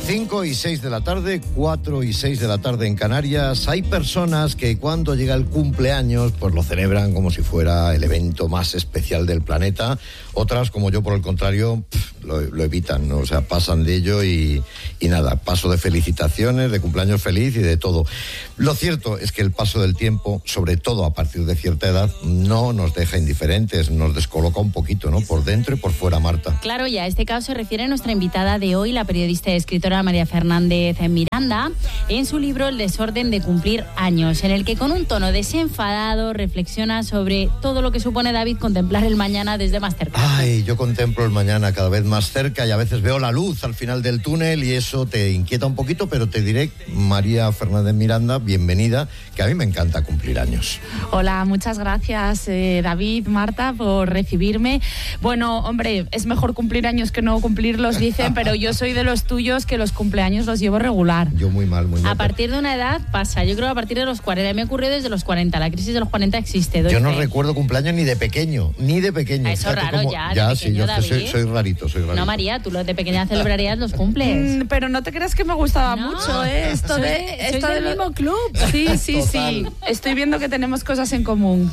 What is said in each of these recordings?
5 y 6 de la tarde, 4 y 6 de la tarde en Canarias. Hay personas que cuando llega el cumpleaños pues lo celebran como si fuera el evento más especial del planeta. Otras, como yo, por el contrario, lo evitan, ¿no? O sea, pasan de ello y nada, paso de felicitaciones, de cumpleaños feliz y de todo. Lo cierto es que el paso del tiempo, sobre todo a partir de cierta edad, no nos deja indiferentes, nos descoloca un poquito, ¿no? Por dentro y por fuera, Marta. Claro, y a este caso se refiere nuestra invitada de hoy, la periodista y escritora María Fernández Miranda, en su libro El desorden de cumplir años, en el que con un tono desenfadado reflexiona sobre todo lo que supone, David, contemplar el mañana desde más cerca. Ay, yo contemplo el mañana cada vez más cerca y a veces veo la luz al final del túnel y eso te inquieta un poquito, pero te diré, María Fernández Miranda, bienvenida, que a mí me encanta cumplir años. Hola, muchas gracias, David, Marta, por recibirme. Bueno, hombre, es mejor cumplir años que no cumplirlos, dicen, pero yo soy de los tuyos que los cumpleaños los llevo regular. Yo muy mal, muy mal. A partir de una edad pasa, yo creo a partir de los 40, me ha ocurrido desde los 40, la crisis de los 40 existe. Yo no recuerdo cumpleaños ni de pequeño. Eso es raro ya, sí, yo soy rarito. No, María, tú los de pequeña celebrarías los cumples. Pero no te creas que me gustaba mucho, Esto del mismo club. Sí. Estoy viendo que tenemos cosas en común.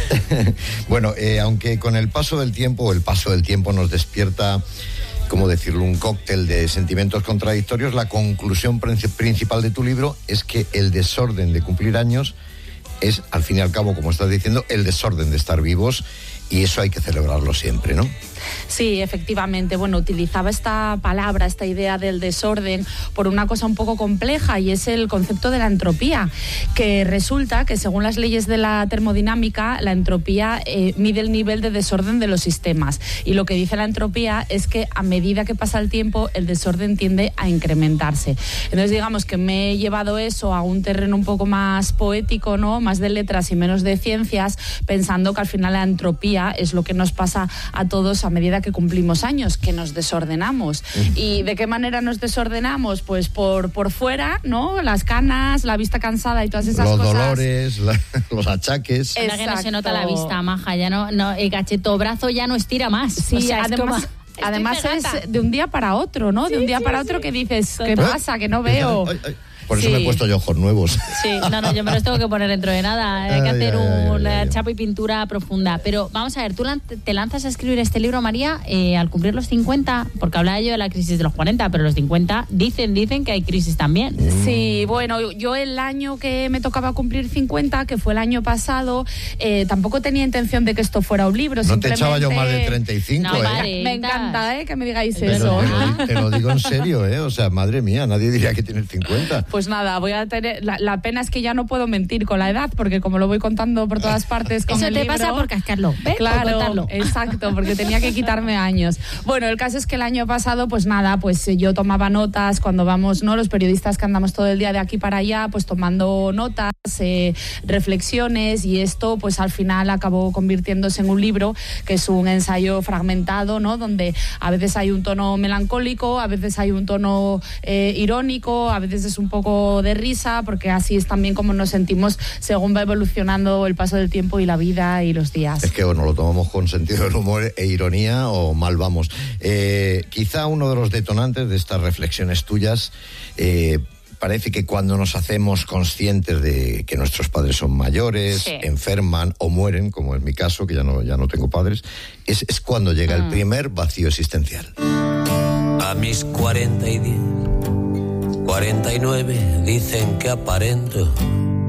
Bueno, aunque con el paso del tiempo nos despierta, ¿cómo decirlo?, un cóctel de sentimientos contradictorios, la conclusión principal de tu libro es que el desorden de cumplir años es, al fin y al cabo, como estás diciendo, el desorden de estar vivos, y eso hay que celebrarlo siempre, ¿no? Sí, efectivamente. Bueno, utilizaba esta palabra, esta idea del desorden, por una cosa un poco compleja, y es el concepto de la entropía, que resulta que según las leyes de la termodinámica, la entropía mide el nivel de desorden de los sistemas. Y lo que dice la entropía es que a medida que pasa el tiempo, el desorden tiende a incrementarse. Entonces, digamos que me he llevado eso a un terreno un poco más poético, ¿no? Más de letras y menos de ciencias, pensando que al final la entropía es lo que nos pasa a todos a medida que cumplimos años, que nos desordenamos. ¿Y de qué manera nos desordenamos? Pues por fuera, ¿no? Las canas, la vista cansada y todas esas cosas. Los dolores, los achaques. Es que no se nota la vista, maja, ya no, el cachetobrazo ya no estira más. Sí, o sea, además es de un día para otro, ¿no? De un día para otro que dices, ¿qué pasa? Que no veo. Por eso me he puesto yo ojos nuevos. Sí, no, yo me los tengo que poner dentro de nada. Hay que hacer una chapa y pintura profunda. Pero vamos a ver, tú te lanzas a escribir este libro, María, al cumplir los 50, porque hablaba yo de la crisis de los 40, pero los 50 dicen que hay crisis también. Sí, bueno, yo el año que me tocaba cumplir 50, que fue el año pasado, tampoco tenía intención de que esto fuera un libro. No te echaba yo más de 35, no, vale, Me encanta, que me digáis pero eso. Te lo digo en serio, o sea, madre mía, nadie diría que tienes 50. Pues nada, voy a tener... La pena es que ya no puedo mentir con la edad, porque como lo voy contando por todas partes con eso el te libro... pasa por cascarlo, ¿ves? Claro, por contarlo. Exacto, porque tenía que quitarme años. Bueno, el caso es que el año pasado, pues nada, pues yo tomaba notas cuando vamos, ¿no? Los periodistas que andamos todo el día de aquí para allá, pues tomando notas, reflexiones, y esto pues al final acabó convirtiéndose en un libro que es un ensayo fragmentado, ¿no? Donde a veces hay un tono melancólico, a veces hay un tono irónico, a veces es un poco de risa, porque así es también como nos sentimos según va evolucionando el paso del tiempo y la vida y los días. Es que bueno, lo tomamos con sentido del humor e ironía o mal vamos. Quizá uno de los detonantes de estas reflexiones tuyas, parece que cuando nos hacemos conscientes de que nuestros padres son mayores, enferman o mueren, como es mi caso, que ya no tengo padres, es cuando llega el primer vacío existencial. A mis 40 y 10, 49 dicen que aparento